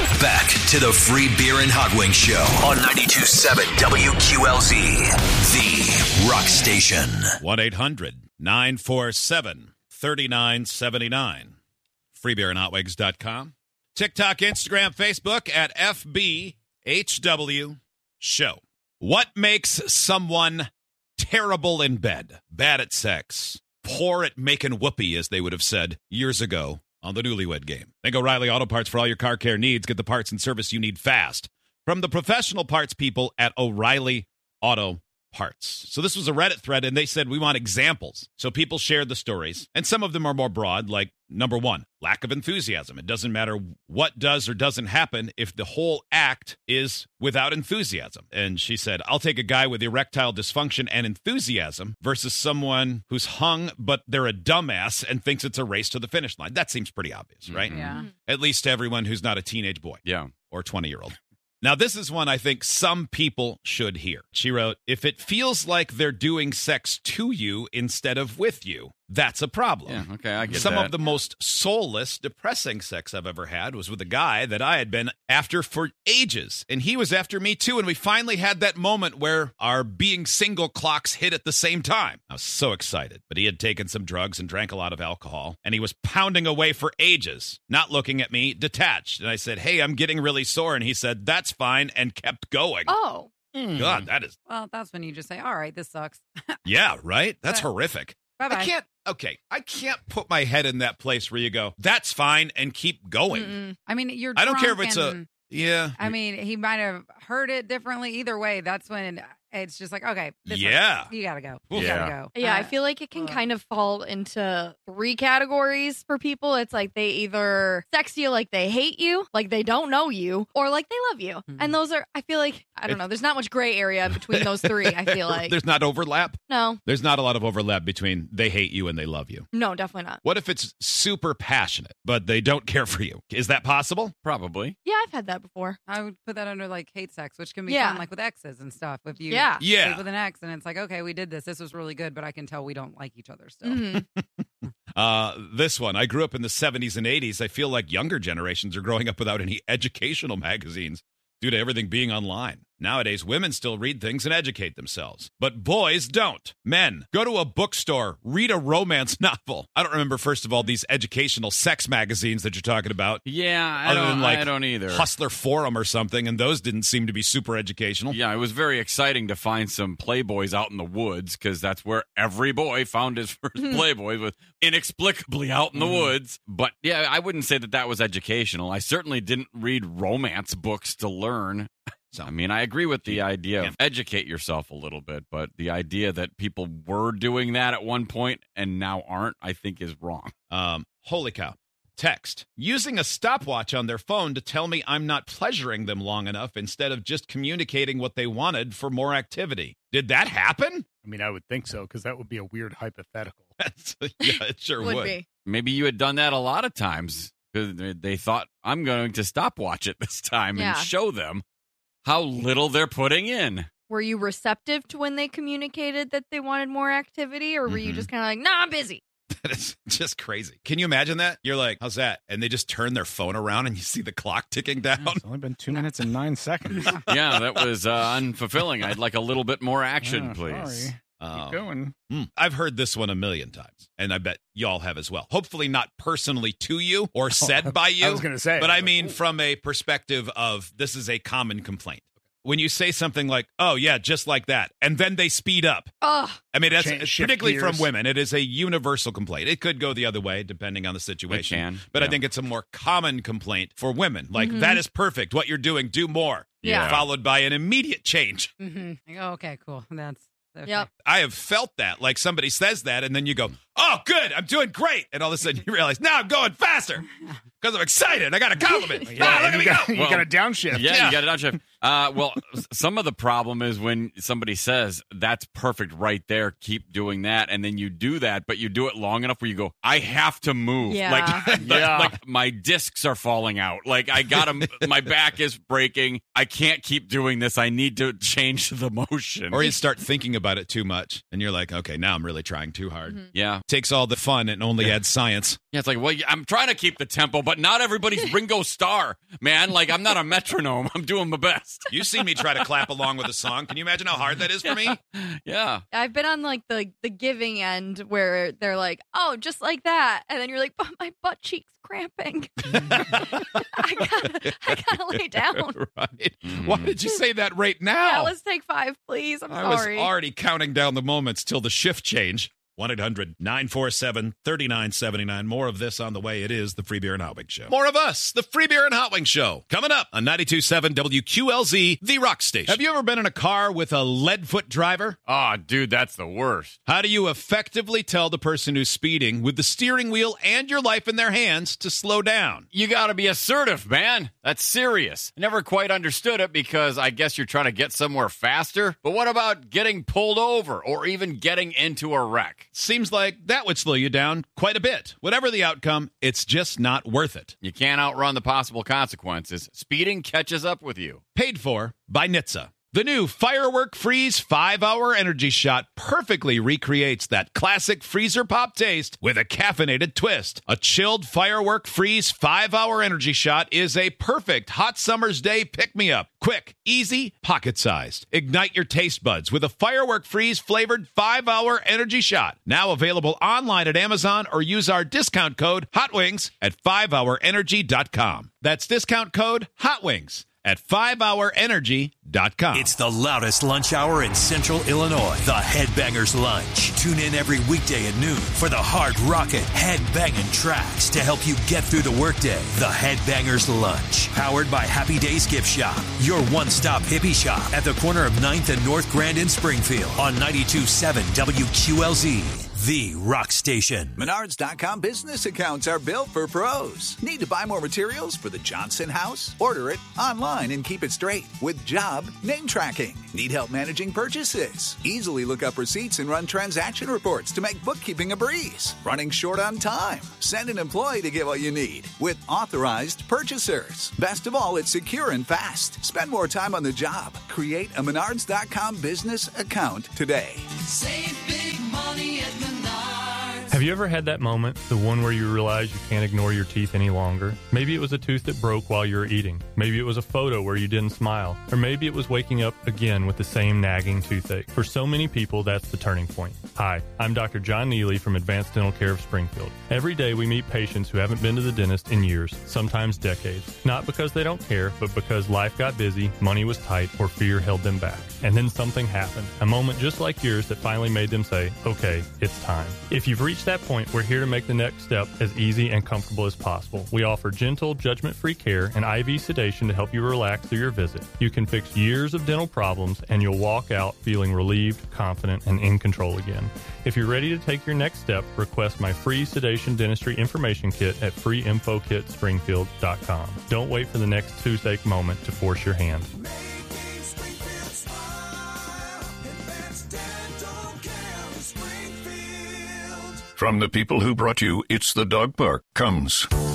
Back to the Free Beer and Hot Wings Show on 92.7 WQLZ, the rock station. 1-800-947-3979. FreeBeerandHotWings.com. TikTok, Instagram, Facebook at FBHW Show. What makes someone terrible in bed, bad at sex, poor at making whoopee, as they would have said years ago on the Newlywed Game? Think O'Reilly Auto Parts for all your car care needs. Get the parts and service you need fast from the professional parts people at O'Reilly Auto Parts. So this was a Reddit thread, and they said we want examples. So people shared the stories, and some of them are more broad, like number one, lack of enthusiasm. It doesn't matter what does or doesn't happen if the whole act is without enthusiasm. And she said, I'll take a guy with erectile dysfunction and enthusiasm versus someone who's hung, but they're a dumbass and thinks it's a race to the finish line. That seems pretty obvious, right? Yeah. At least to everyone who's not a teenage boy. Yeah. Or 20-year-old. Now, this is one I think some people should hear. She wrote, if it feels like they're doing sex to you instead of with you, that's a problem. Yeah, okay, I get Some that. of the most soulless, depressing sex I've ever had was with a guy that I had been after for ages. And he was after me, too. And we finally had that moment where our being single clocks hit at the same time. I was so excited. But he had taken some drugs and drank a lot of alcohol. And he was pounding away for ages, not looking at me, detached. And I said, hey, I'm getting really sore. And he said, that's fine, and kept going. Oh. God, that is... Well, that's when you just say, all right, this sucks. Yeah, right? That's horrific. Bye-bye. I can't put my head in that place where you go, that's fine, and keep going. Mm-mm. I mean, you're I don't care if drunk it's and- yeah. I mean, he might have heard it differently. Either way, that's when it's just like, okay, this Yeah. sucks. You gotta go. Yeah. You gotta go. Yeah, I feel like it can kind of fall into three categories for people. It's like they either sex you like they hate you, like they don't know you, or like they love you. Mhm. And those are, I feel like, I don't know, there's not much gray area between those three, I feel like. There's not overlap. No, There's not a lot of overlap between they hate you and they love you. no, definitely not. What if it's super passionate, but they don't care for you? Is that possible? Probably. Yeah, I've had that before. I would put that under like hate sex, which can be Yeah. fun, like with exes and stuff. If you Yeah. Yeah. sleep with an ex and it's like, okay, we did this. This was really good, but I can tell we don't like each other still. Mhm. This one, I grew up in the 70s and 80s. I feel like younger generations are growing up without any educational magazines due to everything being online. Nowadays, women still read things and educate themselves, but boys don't. Men, go to a bookstore, read a romance novel. I don't remember, first of all, these educational sex magazines that you're talking about. Yeah, I Other than, like, I don't either. Hustler Forum or something, and those didn't seem to be super educational. Yeah, it was very exciting to find some Playboys out in the woods because that's where every boy found his first Playboy, was inexplicably out in the woods. But yeah, I wouldn't say that that was educational. I certainly didn't read romance books to learn. So, I mean, I agree with the idea of educate yourself a little bit, but the idea that people were doing that at one point and now aren't, I think is wrong. Holy cow. Text. Using a stopwatch on their phone to tell me I'm not pleasuring them long enough instead of just communicating what they wanted for more activity. Did that happen? I mean, I would think so, because that would be a weird hypothetical. Yeah, it sure would. be. Maybe you had done that a lot of times because they thought, I'm going to stopwatch it this time Yeah. and show them how little they're putting in. Were you receptive to when they communicated that they wanted more activity, or were you just kind of like, nah, I'm busy? That is just crazy. Can you imagine that? You're like, how's that? And they just turn their phone around and you see the clock ticking down. It's only been 2 minutes and 9 seconds. Yeah, that was unfulfilling. I'd like a little bit more action, Yeah, please. sorry. Keep going. I've heard this one a million times, and I bet y'all have as well. Hopefully not personally to you or said by you. I was going to say. But I mean from a perspective of this is a common complaint. When you say something like, oh, yeah, just like that, and then they speed up. Ugh. I mean, that's Shift particularly from gears. women. It is a universal complaint. It could go the other way depending on the situation. It can, But I yeah. think it's a more common complaint for women. Like, that is perfect. What you're doing, do more. Yeah. Followed by an immediate change. Mm-hmm. Like, oh, okay, cool. That's okay. Yep. I have felt that. Like somebody says that, and then you go, oh, good, I'm doing great. And all of a sudden you realize, now I'm going faster because I'm excited. I got a compliment. Yeah, look and at me you got, go. you Well, got a downshift. Yeah, you got it on shift. Well, some of the problem is when somebody says, that's perfect right there, keep doing that. And then you do that, but you do it long enough where you go, I have to move. Yeah. Like, Yeah. like my discs are falling out. Like I got to, my back is breaking. I can't keep doing this. I need to change the motion. Or you start thinking about it too much, and you're like, okay, now I'm really trying too hard. Yeah. Takes all the fun and only adds science. Yeah, it's like, well, I'm trying to keep the tempo, but not everybody's Ringo Starr, man. Like, I'm not a metronome. I'm doing my best. You see me try to clap along with a song. Can you imagine how hard that is for me? Yeah. I've been on like the giving end where they're like, oh, just like that. And then you're like, but my butt cheek's cramping. I gotta lay down. Right. Why did you say that right now? Yeah, let's take 5, please. I'm sorry. I was already counting down the moments till the shift change. 1-800-947-3979. More of this on the way. It is the Free Beer and Hot Wings Show. More of us, the Free Beer and Hot Wings Show. Coming up on 92.7 WQLZ, the Rock Station. Have you ever been in a car with a lead-foot driver? Oh, dude, that's the worst. How do you effectively tell the person who's speeding with the steering wheel and your life in their hands to slow down? You got to be assertive, man. That's serious. I never quite understood it because I guess you're trying to get somewhere faster. But what about getting pulled over or even getting into a wreck? Seems like that would slow you down quite a bit. Whatever the outcome, it's just not worth it. You can't outrun the possible consequences. Speeding catches up with you. Paid for by NHTSA. The new Firework Freeze 5-Hour Energy Shot perfectly recreates that classic freezer pop taste with a caffeinated twist. A chilled Firework Freeze 5-Hour Energy Shot is a perfect hot summer's day pick-me-up. Quick, easy, pocket-sized. Ignite your taste buds with a Firework Freeze flavored 5-Hour Energy Shot. Now available online at Amazon or use our discount code HOTWINGS at 5hourenergy.com. That's discount code HOTWINGS at 5hourenergy.com. It's the loudest lunch hour in Central Illinois. The Headbangers Lunch. Tune in every weekday at noon for the hard rockin', headbanging tracks to help you get through the workday. The Headbangers Lunch. Powered by Happy Days Gift Shop. Your one-stop hippie shop at the corner of 9th and North Grand in Springfield on 92.7 WQLZ. The Rock Station. Menards.com business accounts are built for pros. Need to buy more materials for the Johnson house? Order it online and keep it straight with job name tracking. Need help managing purchases? Easily look up receipts and run transaction reports to make bookkeeping a breeze. Running short on time? Send an employee to get what you need with authorized purchasers. Best of all, it's secure and fast. Spend more time on the job. Create a Menards.com business account today. Save big money at Menards. Have you ever had that moment, the one where you realize you can't ignore your teeth any longer? Maybe it was a tooth that broke while you were eating. Maybe it was a photo where you didn't smile. Or maybe it was waking up again with the same nagging toothache. For so many people, that's the turning point. Hi, I'm Dr. John Neely from Advanced Dental Care of Springfield. Every day we meet patients who haven't been to the dentist in years, sometimes decades. Not because they don't care, but because life got busy, money was tight, or fear held them back. And then something happened. A moment just like yours that finally made them say, okay, it's time. If you've reached that point, we're here to make the next step as easy and comfortable as possible. We offer gentle, judgment-free care and IV sedation to help you relax through your visit. You can fix years of dental problems, and you'll walk out feeling relieved, confident, and in control again. If you're ready to take your next step, request my free sedation dentistry information kit at freeinfokitspringfield.com. Don't wait for the next toothache moment to force your hand. From the people who brought you It's the Dog Park comes